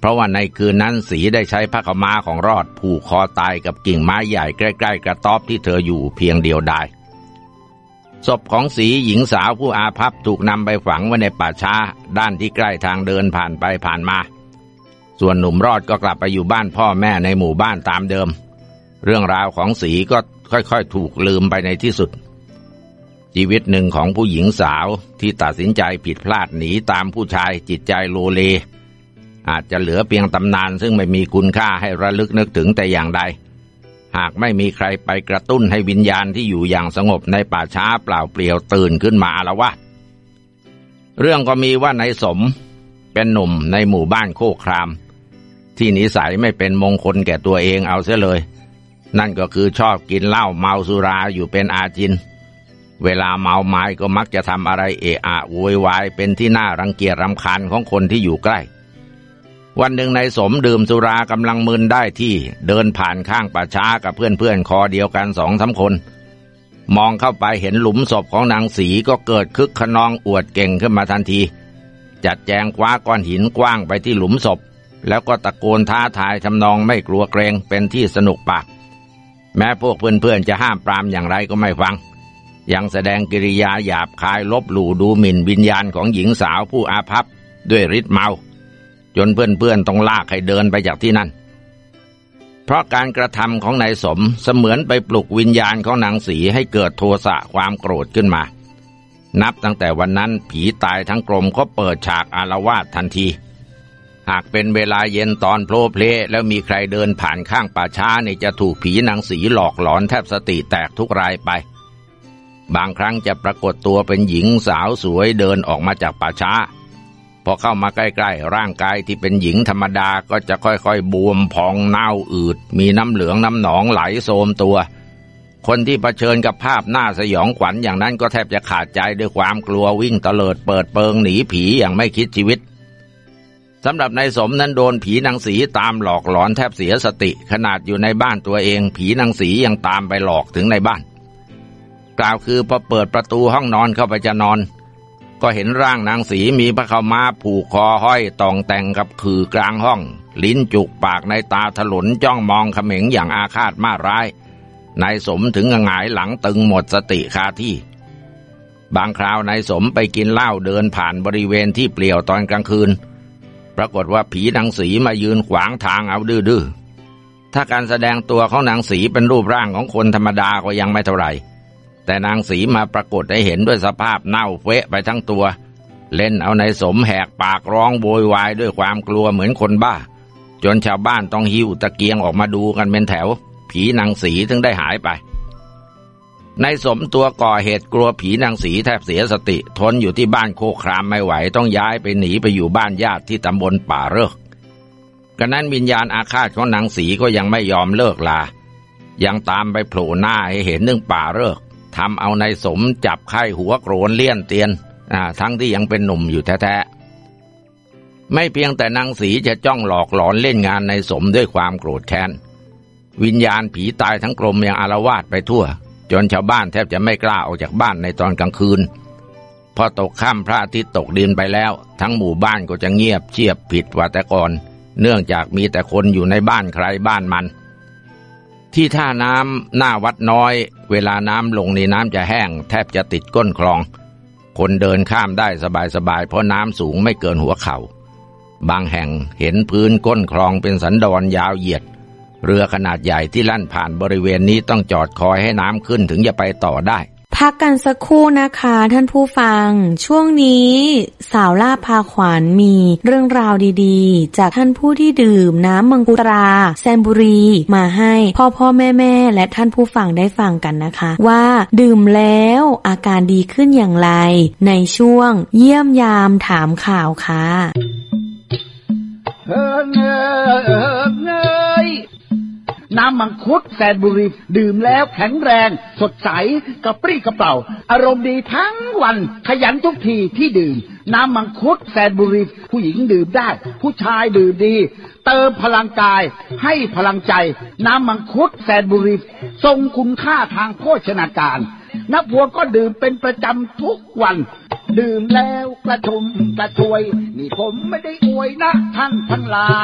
ราะว่าในคืนนั้นสีได้ใช้ผ้าขาวม้าของรอดผูกคอตายกับกิ่งไม้ใหญ่ใกล้ๆกระต๊อบที่เธออยู่เพียงเดียวดายศพของสีหญิงสาวผู้อาภัพถูกนำไปฝังไว้ในป่าช้าด้านที่ใกล้ทางเดินผ่านไปผ่านมาส่วนหนุ่มรอดก็กลับไปอยู่บ้านพ่อแม่ในหมู่บ้านตามเดิมเรื่องราวของสีก็ค่อยๆถูกลืมไปในที่สุดชีวิตหนึ่งของผู้หญิงสาวที่ตัดสินใจผิดพลาดหนีตามผู้ชายจิตใจโลเลอาจจะเหลือเพียงตำนานซึ่งไม่มีคุณค่าให้ระลึกนึกถึงแต่อย่างใดหากไม่มีใครไปกระตุ้นให้วิญญาณที่อยู่อย่างสงบในป่าช้าเปล่าเปลี่ยวตื่นขึ้นมาอาละวาดเรื่องก็มีว่านายสมเป็นหนุ่มในหมู่บ้านโคกครามที่นิสัยไม่เป็นมงคลแก่ตัวเองเอาเสียเลยนั่นก็คือชอบกินเหล้าเมาสุราอยู่เป็นอาจินเวลาเมาไม้ก็มักจะทำอะไรเอะอะโวยวายเป็นที่น่ารังเกียจรำคาญของคนที่อยู่ใกล้วันหนึ่งนายสมดื่มสุรากำลังมึนได้ที่เดินผ่านข้างป่าช้ากับเพื่อนๆคอเดียวกัน2-3 คนมองเข้าไปเห็นหลุมศพของนางสีก็เกิดคึกขนองอวดเก่งขึ้นมาทันทีจัดแจงคว้าก้อนหินกว้างไปที่หลุมศพแล้วก็ตะโกนท้าทายทำนองไม่กลัวเกรงเป็นที่สนุกปากแม้พวกเพื่อนๆจะห้ามปรามอย่างไรก็ไม่ฟังยังแสดงกิริยาหยาบคายลบหลู่ดูหมิ่นวิญญาณของหญิงสาวผู้อาภัพด้วยฤทธิ์เมาจนเพื่อนๆต้องลากให้เดินไปจากที่นั่นเพราะการกระทำของนายสมเสมือนไปปลุกวิญญาณของนางสีให้เกิดโทสะความโกรธขึ้นมานับตั้งแต่วันนั้นผีตายทั้งกลมก็เปิดฉากอาละวาดทันทีหากเป็นเวลาเย็นตอนโพลเพลแล้วมีใครเดินผ่านข้างป่าช้านี่จะถูกผีนางสีหลอกหลอนแทบสติแตกทุกรายไปบางครั้งจะปรากฏตัวเป็นหญิงสาวสวยเดินออกมาจากป่าช้าพอเข้ามาใกล้ๆร่างกายที่เป็นหญิงธรรมดาก็จะค่อยๆบวมพองเน่าอืดมีน้ำเหลืองน้ำหนองไหลโสมตัวคนที่เผชิญกับภาพน่าสยองขวัญอย่างนั้นก็แทบจะขาดใจด้วยความกลัววิ่งเตลิดเปิดเปิงหนีผีอย่างไม่คิดชีวิตสำหรับนายสมนั้นโดนผีนางสีตามหลอกหลอนแทบเสียสติขนาดอยู่ในบ้านตัวเองผีนางสียังตามไปหลอกถึงในบ้านกล่าวคือพอเปิดประตูห้องนอนเข้าไปจะนอนก็เห็นร่างนางสีมีผ้าขาวม้าผูกคอห้อยตองแต่งกับขื่อกลางห้องลิ้นจุกปากในตาถลนจ้องมองเขม็งอย่างอาฆาตมาร้ายนายสมถึงหงายหลังตึงหมดสติคาที่บางคราวนายสมไปกินเหล้าเดินผ่านบริเวณที่เปลี่ยวตอนกลางคืนปรากฏว่าผีนางสีมายืนขวางทางเอาดื้อๆถ้าการแสดงตัวของนางสีเป็นรูปร่างของคนธรรมดาก็ยังไม่เท่าไหร่แต่นางสีมาปรากฏให้เห็นด้วยสภาพเน่าเฟะไปทั้งตัวเล่นเอานายสมแหกปากร้องโวยวายด้วยความกลัวเหมือนคนบ้าจนชาวบ้านต้องหิ้วตะเกียงออกมาดูกันเป็นแถวผีนางสีถึงได้หายไปนายสมตัวก่อเหตุกลัวผีนางสีแทบเสียสติทนอยู่ที่บ้านโคกครามไม่ไหวต้องย้ายไปหนีไปอยู่บ้านญาติที่ตำบลป่าเริกกระนั้นวิญญาณอาฆาตของนางสีก็ยังไม่ยอมเลิกลายังตามไปโผล่หน้าให้เห็นเรื่องป่าเริกทำเอานายสมจับไข้หัวโกรนเลี่ยนเตียนทั้งที่ยังเป็นหนุ่มอยู่แท้ๆไม่เพียงแต่นางสีจะจ้องหลอกหลอนเล่นงานนายสมด้วยความโกรธแค้นวิญญาณผีตายทั้งกลมยังอาละวาดไปทั่วจนชาวบ้านแทบจะไม่กล้าออกจากบ้านในตอนกลางคืนพอตกค่ำพระอาทิตย์ตกดินไปแล้วทั้งหมู่บ้านก็จะเงียบเชียบผิดกว่าแต่ก่อนเนื่องจากมีแต่คนอยู่ในบ้านใครบ้านมันที่ท่าน้ำหน้าวัดน้อยเวลาน้ำลงในน้ำจะแห้งแทบจะติดก้นคลองคนเดินข้ามได้สบายๆเพราะน้ำสูงไม่เกินหัวเข่าบางแห่งเห็นพื้นก้นคลองเป็นสันดอนยาวเหยียดเรือขนาดใหญ่ที่ลั่นผ่านบริเวณนี้ต้องจอดคอยให้น้ำขึ้นถึงจะไปต่อได้พักกันสักครู่นะคะท่านผู้ฟังช่วงนี้สาวล่าพาขวัญมีเรื่องราวดีๆจากท่านผู้ที่ดื่มน้ำมังคุดราแซนบุรีมาให้พ่อแม่และท่านผู้ฟังได้ฟังกันนะคะว่าดื่มแล้วอาการดีขึ้นอย่างไรในช่วงเยี่ยมยามถามข่าวค่ะน้ำมังคุดแสนบุรีดื่มแล้วแข็งแรงสดใสกระปรี้กระเปร่าอารมณ์ดีทั้งวันขยันทุกทีที่ดื่มน้ำมังคุดแสนบุรีผู้หญิงดื่มได้ผู้ชายดื่มดีเติมพลังกายให้พลังใจน้ำมังคุดแสนบุรีทรงคุณค่าทางโภชนาการนักพวงก็ดื่มเป็นประจำทุกวันดื่มแล้วกระชุ่มกระชวยนี่ผมไม่ได้อวยนะท่านทั้งหลาย